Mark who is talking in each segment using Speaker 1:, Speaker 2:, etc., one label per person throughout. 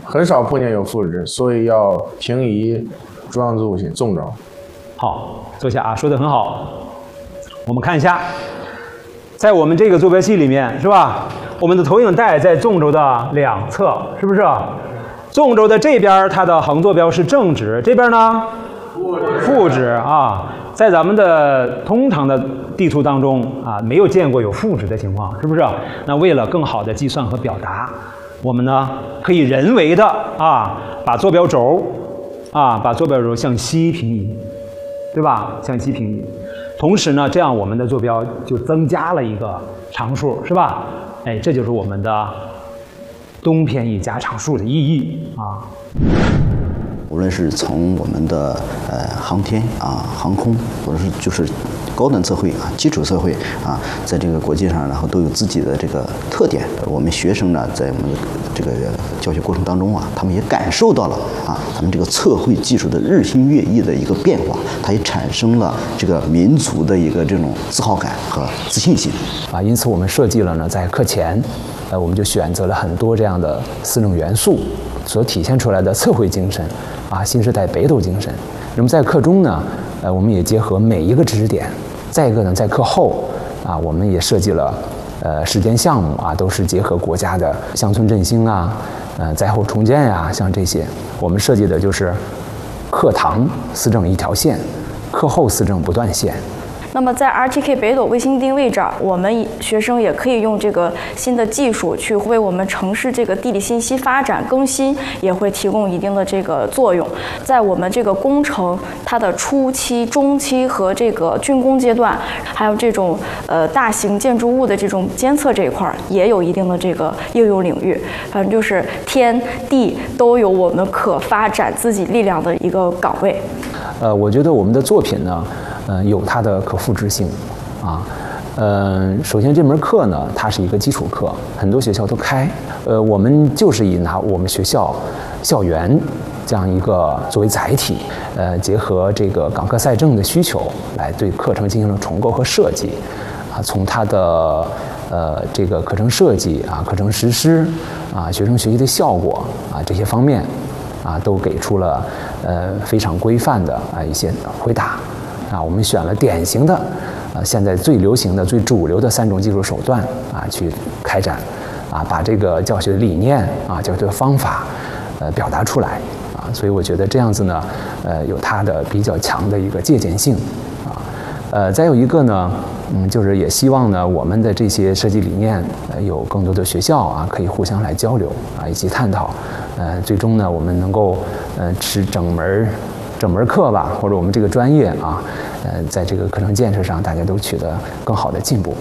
Speaker 1: 很少碰见有复制，所以要平移中央纵线纵轴。
Speaker 2: 好，坐下啊，说得很好。我们看一下，在我们这个坐标系里面，是吧？我们的投影带在纵轴的两侧，是不是？纵轴的这边它的横坐标是正值，这边呢负值啊。在咱们的通常的地图当中啊，没有见过有负值的情况，是不是？那为了更好的计算和表达，我们呢可以人为的把坐标轴向西平移，对吧？向西平移。同时呢，这样我们的坐标就增加了一个常数，是吧？哎，这就是我们的东偏移加常数的意义啊。
Speaker 3: 无论是从我们的航天航空，或者是就是高端测绘基础测绘在这个国际上，然后都有自己的这个特点。我们学生呢，在我们的这个教学过程当中他们也感受到了咱们这个测绘技术的日新月异的一个变化，它也产生了这个民族的一个这种自豪感和自信心
Speaker 4: 因此我们设计了呢，在课前我们就选择了很多这样的4种元素所体现出来的测绘精神新时代北斗精神。那么在课中呢，我们也结合每一个知识点。再一个呢，在课后我们也设计了实践项目都是结合国家的乡村振兴灾后重建像这些，我们设计的就是课堂思政一条线，课后思政不断线。
Speaker 5: 那么在 RTK 北斗卫星定位这儿，我们学生也可以用这个新的技术去为我们城市这个地理信息发展更新也会提供一定的这个作用。在我们这个工程它的初期、中期和这个竣工阶段，还有这种大型建筑物的这种监测这一块也有一定的这个应用领域。反正就是天地都有我们可发展自己力量的一个岗位。
Speaker 4: 我觉得我们的作品呢有它的可复制性首先这门课呢，它是一个基础课，很多学校都开，我们就是以拿我们学校校园这样一个作为载体，结合这个港课赛政的需求，来对课程进行了重构和设计从它的这个课程设计课程实施学生学习的效果这些方面都给出了非常规范的一些回答我们选了典型的现在最流行的最主流的3种技术手段去开展把这个教学理念教学方法表达出来所以我觉得这样子呢有它的比较强的一个借鉴性再有一个呢就是也希望呢我们的这些设计理念有更多的学校可以互相来交流以及探讨最终呢我们能够是整门课吧，或者我们这个专业在这个课程建设上大家都取得更好的进步。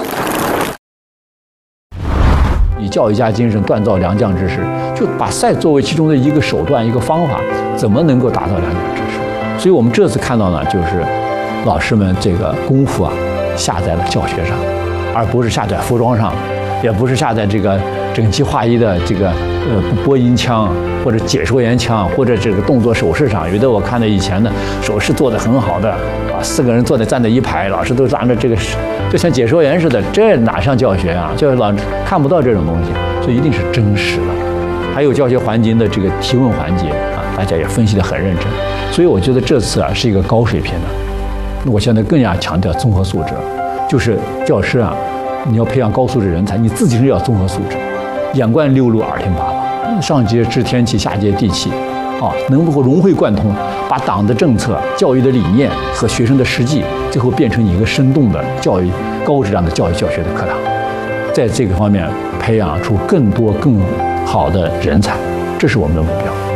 Speaker 6: 以教育家精神锻造良将之师，就把赛作为其中的一个手段、一个方法，怎么能够打造良将之师？所以我们这次看到呢，就是老师们这个功夫下在了教学上，而不是下在服装上，也不是下在这个整齐划一的这个播音腔或者解说员腔或者这个动作手势上。有的我看到以前的手势做得很好的4个人站在一排，老师都拿着这个就像解说员似的，这哪像教学教学老师看不到这种东西，所以一定是真实的。还有教学环境的这个提问环节大家也分析得很认真。所以我觉得这次是一个高水平的。我现在更加强调综合素质，就是教师你要培养高素质人才，你自己是要综合素质，眼观六路，耳听八方，上接知天气，下接地气，能够融会贯通，把党的政策、教育的理念和学生的实际，最后变成一个生动的教育、高质量的教育教学的课堂，在这个方面培养出更多更好的人才，这是我们的目标。